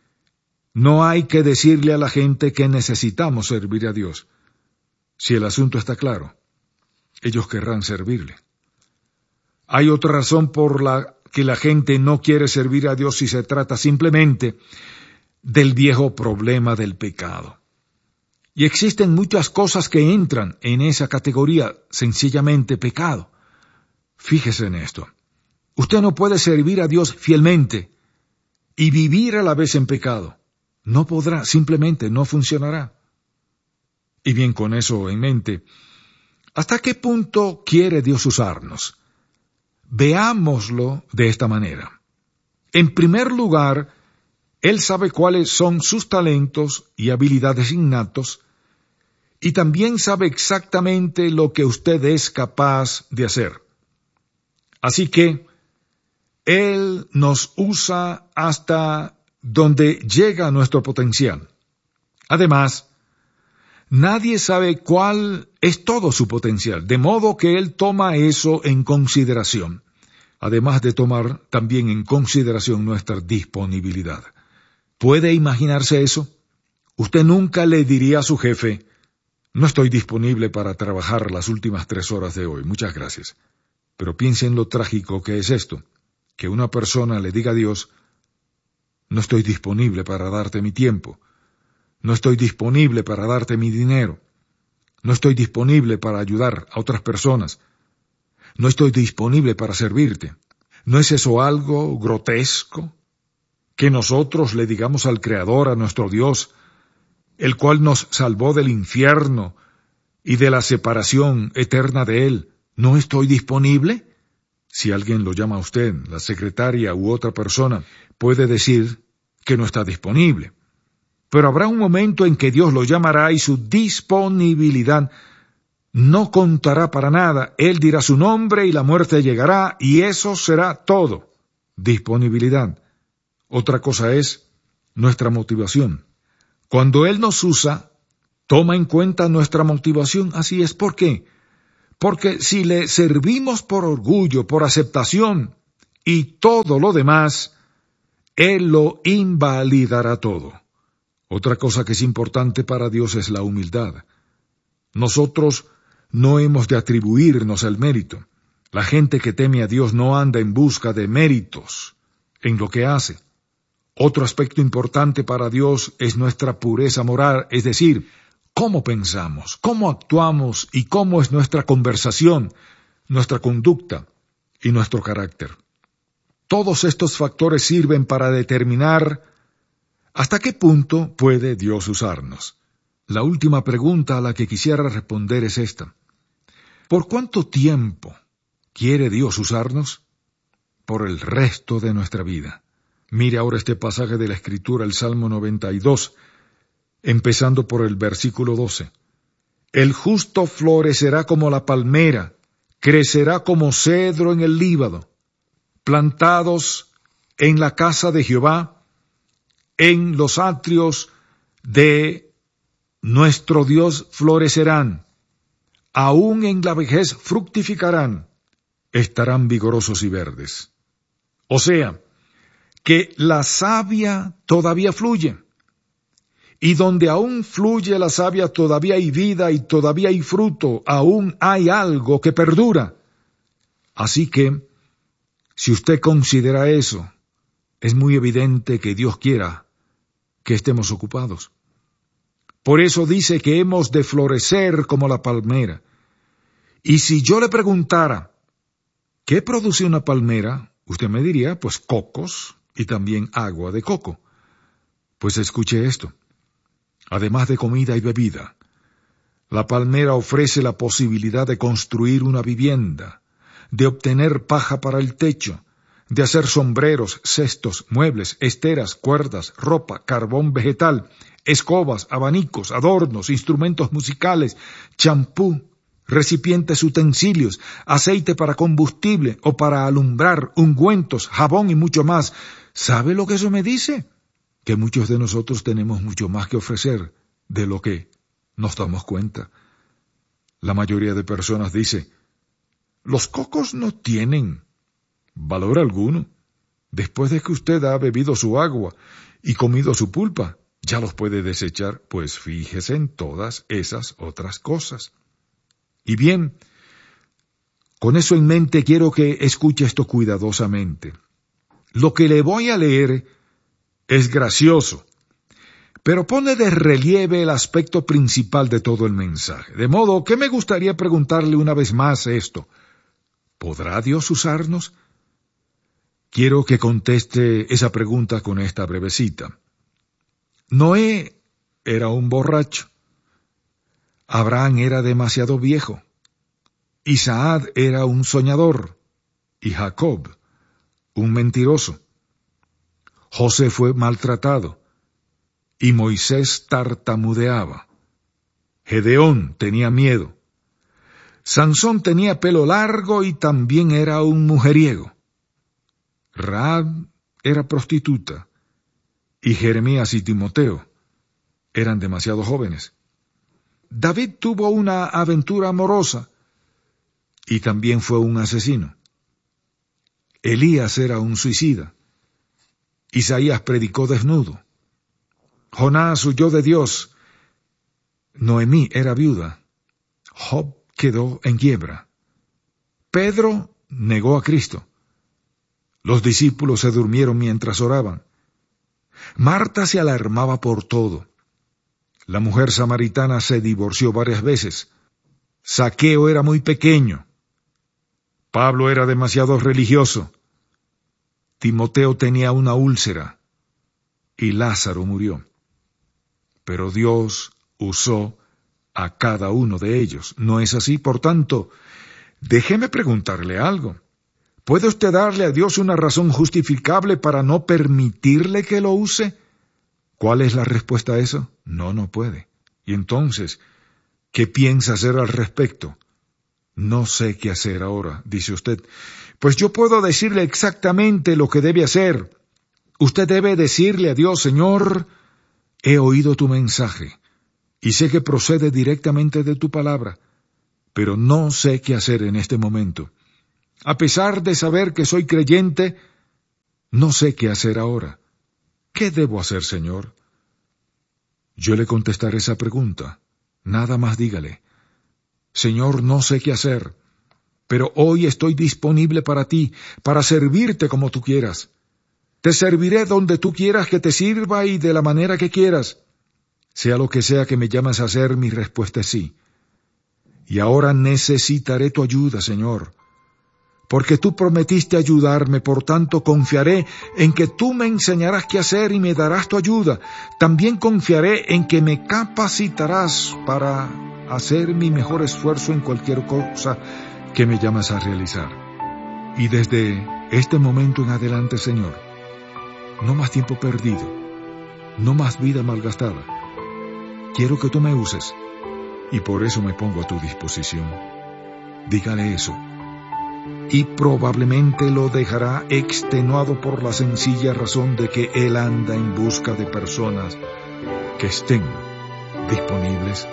no hay que decirle a la gente que necesitamos servir a Dios. Si el asunto está claro, ellos querrán servirle. Hay otra razón por la que la gente no quiere servir a Dios si se trata simplemente del viejo problema del pecado. Y existen muchas cosas que entran en esa categoría, sencillamente pecado. Fíjese en esto. Usted no puede servir a Dios fielmente y vivir a la vez en pecado. No podrá, simplemente no funcionará. Y bien, con eso en mente, ¿hasta qué punto quiere Dios usarnos? Veámoslo de esta manera. En primer lugar, Él sabe cuáles son sus talentos y habilidades innatos, y también sabe exactamente lo que usted es capaz de hacer. Así que, Él nos usa hasta donde llega nuestro potencial. Además, nadie sabe cuál es todo su potencial, de modo que Él toma eso en consideración, además de tomar también en consideración nuestra disponibilidad. ¿Puede imaginarse eso? Usted nunca le diría a su jefe, no estoy disponible para trabajar las últimas tres horas de hoy, muchas gracias. Pero piense en lo trágico que es esto, que una persona le diga a Dios, no estoy disponible para darte mi tiempo, no estoy disponible para darte mi dinero, no estoy disponible para ayudar a otras personas, no estoy disponible para servirte. ¿No es eso algo grotesco? Que nosotros le digamos al Creador, a nuestro Dios, el cual nos salvó del infierno y de la separación eterna de Él, ¿no estoy disponible? Si alguien lo llama a usted, la secretaria u otra persona, puede decir que no está disponible. Pero habrá un momento en que Dios lo llamará y su disponibilidad no contará para nada, Él dirá su nombre y la muerte llegará, y eso será todo. Disponibilidad. Otra cosa es nuestra motivación. Cuando Él nos usa, toma en cuenta nuestra motivación. Así es. ¿Por qué? Porque si le servimos por orgullo, por aceptación y todo lo demás, Él lo invalidará todo. Otra cosa que es importante para Dios es la humildad. Nosotros no hemos de atribuirnos el mérito. La gente que teme a Dios no anda en busca de méritos en lo que hace. Otro aspecto importante para Dios es nuestra pureza moral, es decir, cómo pensamos, cómo actuamos y cómo es nuestra conversación, nuestra conducta y nuestro carácter. Todos estos factores sirven para determinar hasta qué punto puede Dios usarnos. La última pregunta a la que quisiera responder es esta. ¿Por cuánto tiempo quiere Dios usarnos? Por el resto de nuestra vida. Mire ahora este pasaje de la Escritura, el Salmo noventa y dos, empezando por el versículo doce. El justo florecerá como la palmera, crecerá como cedro en el Líbano, plantados en la casa de Jehová, en los atrios de nuestro Dios florecerán, aún en la vejez fructificarán, estarán vigorosos y verdes. O sea, que la savia todavía fluye, y donde aún fluye la savia todavía hay vida y todavía hay fruto, aún hay algo que perdura. Así que, si usted considera eso, es muy evidente que Dios quiera que estemos ocupados. Por eso dice que hemos de florecer como la palmera. Y si yo le preguntara, ¿qué produce una palmera? Usted me diría, pues cocos y también agua de coco. Pues escuche esto. Además de comida y bebida, la palmera ofrece la posibilidad de construir una vivienda, de obtener paja para el techo, de hacer sombreros, cestos, muebles, esteras, cuerdas, ropa, carbón vegetal, escobas, abanicos, adornos, instrumentos musicales, champú, recipientes utensilios, aceite para combustible o para alumbrar, ungüentos, jabón y mucho más. ¿Sabe lo que eso me dice? Que muchos de nosotros tenemos mucho más que ofrecer de lo que nos damos cuenta. La mayoría de personas dice, los cocos no tienen valor alguno. Después de que usted ha bebido su agua y comido su pulpa, ya los puede desechar. Pues fíjese en todas esas otras cosas. Y bien, con eso en mente quiero que escuche esto cuidadosamente. Lo que le voy a leer es gracioso, pero pone de relieve el aspecto principal de todo el mensaje. De modo que me gustaría preguntarle una vez más esto. ¿Podrá Dios usarnos? Quiero que conteste esa pregunta con esta brevecita. Noé era un borracho. Abraham era demasiado viejo. Isaac era un soñador. Y Jacob, un mentiroso. José fue maltratado. Y Moisés tartamudeaba. Gedeón tenía miedo. Sansón tenía pelo largo y también era un mujeriego. Rahab era prostituta. Y Jeremías y Timoteo eran demasiado jóvenes. David tuvo una aventura amorosa y también fue un asesino. Elías era un suicida. Isaías predicó desnudo. Jonás huyó de Dios. Noemí era viuda. Job quedó en quiebra. Pedro negó a Cristo. Los discípulos se durmieron mientras oraban. Marta se alarmaba por todo. La mujer samaritana se divorció varias veces. Zaqueo era muy pequeño. Pablo era demasiado religioso. Timoteo tenía una úlcera. Y Lázaro murió. Pero Dios usó a cada uno de ellos. ¿No es así? Por tanto, déjeme preguntarle algo. ¿Puede usted darle a Dios una razón justificable para no permitirle que lo use? ¿Cuál es la respuesta a eso? No, no puede. Y entonces, ¿Qué piensa hacer al respecto? No sé qué hacer ahora, dice usted. Pues yo puedo decirle exactamente lo que debe hacer. Usted debe decirle a Dios: Señor, he oído tu mensaje y sé que procede directamente de tu palabra, pero no sé qué hacer en este momento. A pesar de saber que soy creyente, no sé qué hacer ahora. ¿Qué debo hacer, Señor? Yo le contestaré esa pregunta. Nada más dígale: Señor, no sé qué hacer, pero hoy estoy disponible para ti, para servirte como tú quieras. Te serviré donde tú quieras que te sirva y de la manera que quieras. Sea lo que sea que me llames a hacer, mi respuesta es sí. Y ahora necesitaré tu ayuda, Señor, porque tú prometiste ayudarme, por tanto confiaré en que tú me enseñarás qué hacer y me darás tu ayuda. También confiaré en que me capacitarás para hacer mi mejor esfuerzo en cualquier cosa que me llamas a realizar. Y desde este momento en adelante, Señor, no más tiempo perdido, no más vida malgastada. Quiero que tú me uses, y por eso me pongo a tu disposición. Dígale eso, y probablemente lo dejará extenuado por la sencilla razón de que él anda en busca de personas que estén disponibles.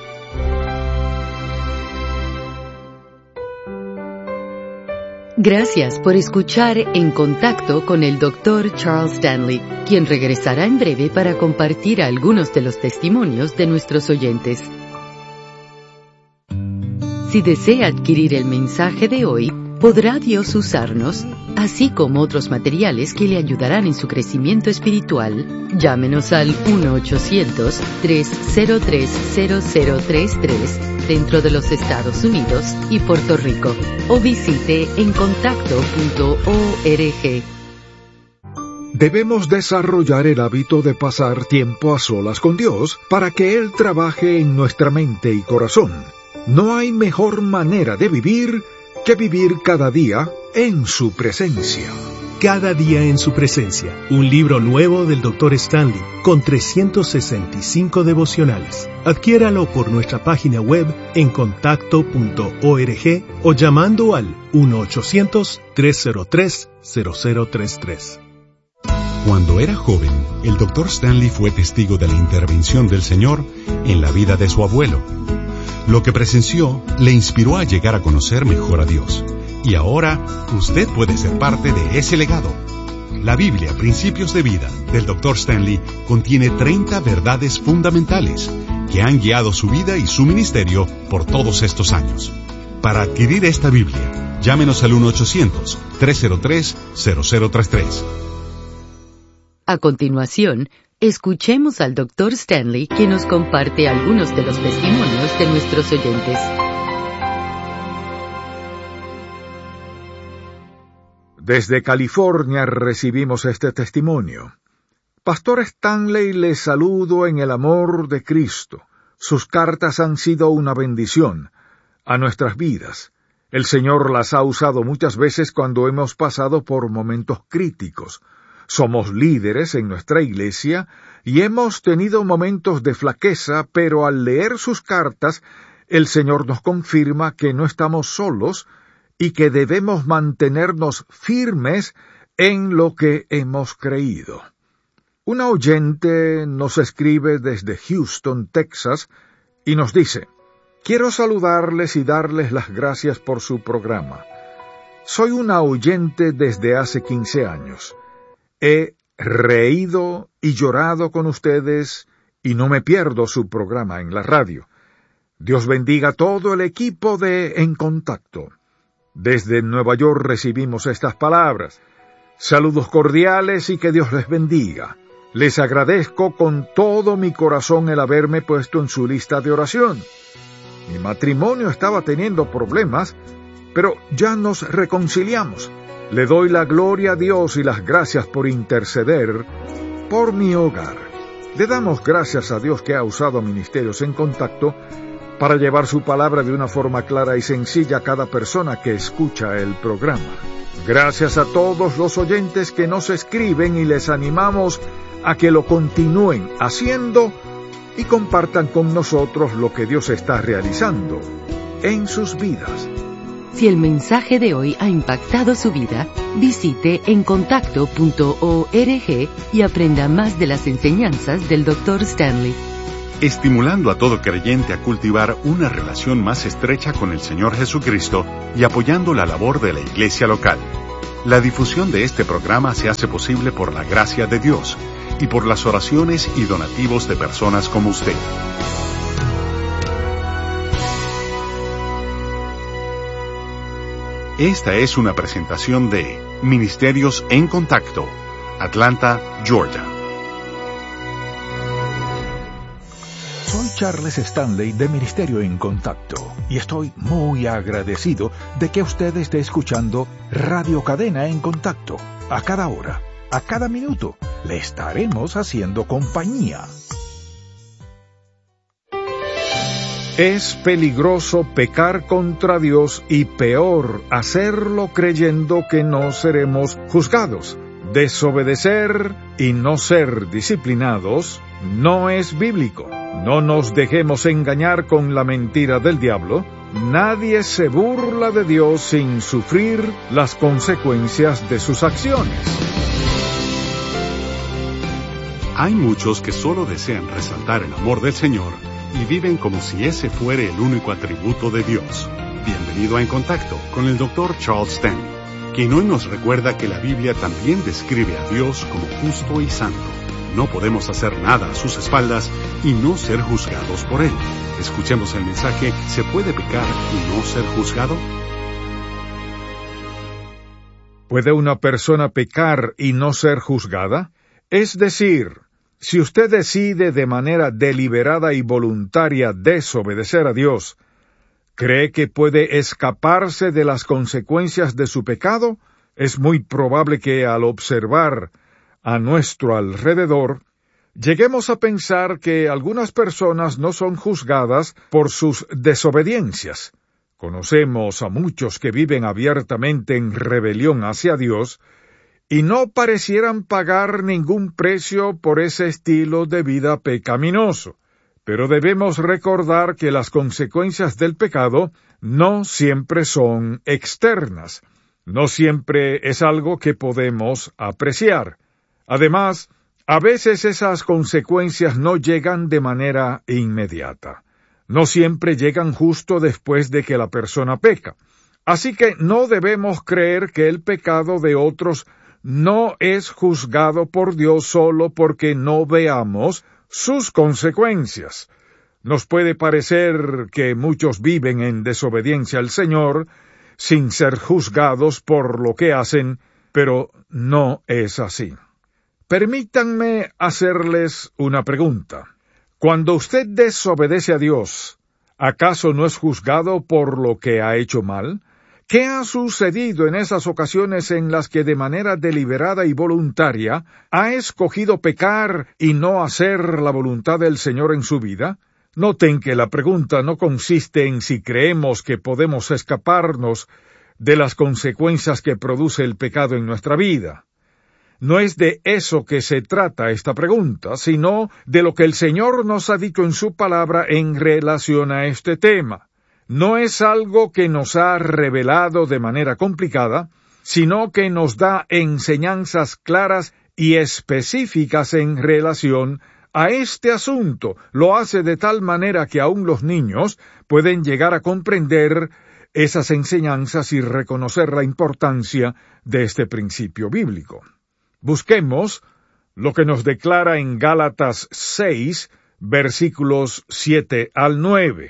Gracias por escuchar En Contacto con el doctor Charles Stanley, quien regresará en breve para compartir algunos de los testimonios de nuestros oyentes. Si desea adquirir el mensaje de hoy, podrá Dios usarnos, así como otros materiales que le ayudarán en su crecimiento espiritual. Llámenos al uno ochocientos, tres cero tres, cero cero tres tres dentro de los Estados Unidos y Puerto Rico, o visite en contacto punto org. Debemos desarrollar el hábito de pasar tiempo a solas con Dios para que Él trabaje en nuestra mente y corazón. No hay mejor manera de vivir que vivir cada día en su presencia. Cada día en su presencia, un libro nuevo del doctor Stanley, con trescientos sesenta y cinco devocionales. Adquiéralo por nuestra página web en contacto punto org o llamando al uno ochocientos, tres cero tres, cero cero tres tres. Cuando era joven, el doctor Stanley fue testigo de la intervención del Señor en la vida de su abuelo. Lo que presenció le inspiró a llegar a conocer mejor a Dios. Y ahora, usted puede ser parte de ese legado. La Biblia, Principios de Vida, del doctor Stanley, contiene treinta verdades fundamentales que han guiado su vida y su ministerio por todos estos años. Para adquirir esta Biblia, llámenos al uno ochocientos, tres cero tres, cero cero tres tres. A continuación, escuchemos al doctor Stanley, quien nos comparte algunos de los testimonios de nuestros oyentes. Desde California recibimos este testimonio. Pastor Stanley, le saludo en el amor de Cristo. Sus cartas han sido una bendición a nuestras vidas. El Señor las ha usado muchas veces cuando hemos pasado por momentos críticos. Somos líderes en nuestra iglesia y hemos tenido momentos de flaqueza, pero al leer sus cartas, el Señor nos confirma que no estamos solos y que debemos mantenernos firmes en lo que hemos creído. Una oyente nos escribe desde Houston, Texas, y nos dice: quiero saludarles y darles las gracias por su programa. Soy una oyente desde hace quince años. He reído y llorado con ustedes y no me pierdo su programa en la radio. Dios bendiga a todo el equipo de En Contacto. Desde Nueva York recibimos estas palabras. Saludos cordiales y que Dios les bendiga. Les agradezco con todo mi corazón el haberme puesto en su lista de oración. Mi matrimonio estaba teniendo problemas, pero ya nos reconciliamos. Le doy la gloria a Dios y las gracias por interceder por mi hogar. Le damos gracias a Dios que ha usado Ministerios en Contacto para llevar su palabra de una forma clara y sencilla a cada persona que escucha el programa. Gracias a todos los oyentes que nos escriben y les animamos a que lo continúen haciendo y compartan con nosotros lo que Dios está realizando en sus vidas. Si el mensaje de hoy ha impactado su vida, visite encontacto punto org y aprenda más de las enseñanzas del doctor Stanley. Estimulando a todo creyente a cultivar una relación más estrecha con el Señor Jesucristo y apoyando la labor de la iglesia local. La difusión de este programa se hace posible por la gracia de Dios y por las oraciones y donativos de personas como usted. Esta es una presentación de Ministerios en Contacto, Atlanta, Georgia. Soy Charles Stanley de Ministerio en Contacto y estoy muy agradecido de que usted esté escuchando Radio Cadena en Contacto. A cada hora, a cada minuto, le estaremos haciendo compañía. Es peligroso pecar contra Dios y peor, hacerlo creyendo que no seremos juzgados. Desobedecer y no ser disciplinados no es bíblico. No nos dejemos engañar con la mentira del diablo. Nadie se burla de Dios sin sufrir las consecuencias de sus acciones. Hay muchos que solo desean resaltar el amor del Señor y viven como si ese fuera el único atributo de Dios. Bienvenido a En Contacto con el doctor Charles Stanley, quien hoy nos recuerda que la Biblia también describe a Dios como justo y santo. No podemos hacer nada a sus espaldas y no ser juzgados por Él. Escuchemos el mensaje, ¿se puede pecar y no ser juzgado? ¿Puede una persona pecar y no ser juzgada? Es decir, si usted decide de manera deliberada y voluntaria desobedecer a Dios, ¿cree que puede escaparse de las consecuencias de su pecado? Es muy probable que al observar a nuestro alrededor, lleguemos a pensar que algunas personas no son juzgadas por sus desobediencias. Conocemos a muchos que viven abiertamente en rebelión hacia Dios y no parecieran pagar ningún precio por ese estilo de vida pecaminoso. Pero debemos recordar que las consecuencias del pecado no siempre son externas, no siempre es algo que podemos apreciar. Además, a veces esas consecuencias no llegan de manera inmediata. No siempre llegan justo después de que la persona peca. Así que no debemos creer que el pecado de otros no es juzgado por Dios solo porque no veamos sus consecuencias. Nos puede parecer que muchos viven en desobediencia al Señor sin ser juzgados por lo que hacen, pero no es así. Permítanme hacerles una pregunta. Cuando usted desobedece a Dios, ¿acaso no es juzgado por lo que ha hecho mal? ¿Qué ha sucedido en esas ocasiones en las que de manera deliberada y voluntaria ha escogido pecar y no hacer la voluntad del Señor en su vida? Noten que la pregunta no consiste en si creemos que podemos escaparnos de las consecuencias que produce el pecado en nuestra vida. No es de eso que se trata esta pregunta, sino de lo que el Señor nos ha dicho en su palabra en relación a este tema. No es algo que nos ha revelado de manera complicada, sino que nos da enseñanzas claras y específicas en relación a este asunto. Lo hace de tal manera que aún los niños pueden llegar a comprender esas enseñanzas y reconocer la importancia de este principio bíblico. Busquemos lo que nos declara en Gálatas seis, versículos siete al nueve.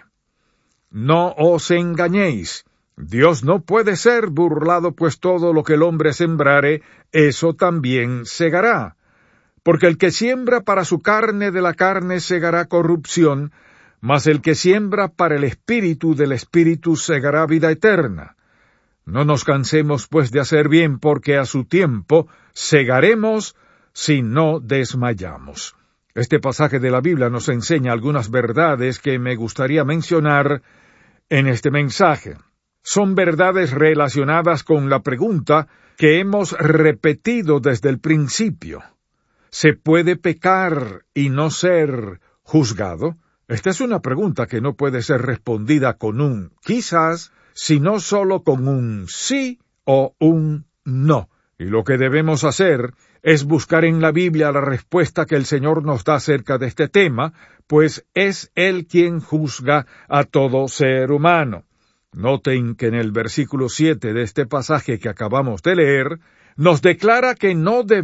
No os engañéis, Dios no puede ser burlado, pues todo lo que el hombre sembrare, eso también segará. Porque el que siembra para su carne, de la carne segará corrupción, mas el que siembra para el Espíritu, del Espíritu segará vida eterna. No nos cansemos pues de hacer bien, porque a su tiempo segaremos si no desmayamos. Este pasaje de la Biblia nos enseña algunas verdades que me gustaría mencionar en este mensaje. Son verdades relacionadas con la pregunta que hemos repetido desde el principio. ¿Se puede pecar y no ser juzgado? Esta es una pregunta que no puede ser respondida con un quizás, sino solo con un sí o un no. Y lo que debemos hacer es buscar en la Biblia la respuesta que el Señor nos da acerca de este tema, pues es Él quien juzga a todo ser humano. Noten que en el versículo siete de este pasaje que acabamos de leer, nos declara que no debemos